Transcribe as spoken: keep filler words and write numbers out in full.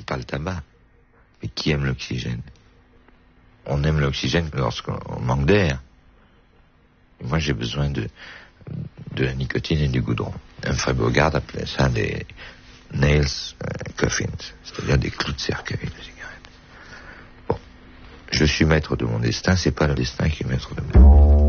pas le tabac. Mais qui aime l'oxygène? On aime l'oxygène lorsqu'on manque d'air. Et moi, j'ai besoin de, de la nicotine et du goudron. Humphrey Bogart appelait ça des nails euh, coffins, c'est-à-dire des clous de cercueil de cigarette. Bon, je suis maître de mon destin, c'est pas le destin qui est maître de moi.